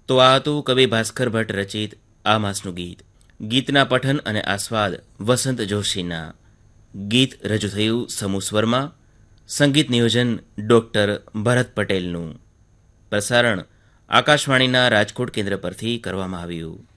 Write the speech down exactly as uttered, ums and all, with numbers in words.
તો આ હતું કવિ ભાસ્કર ભટ્ટ રચિત આ માસનું ગીત. ગીતના પઠન અને આસ્વાદ વસંત જોશીના. ગીત રજૂ થયું સમૂહ સ્વરમાં. સંગીત નિયોજન ડૉક્ટર ભરત પટેલનું. પ્રસારણ આકાશવાણીના રાજકોટ કેન્દ્ર પરથી કરવામાં આવ્યું.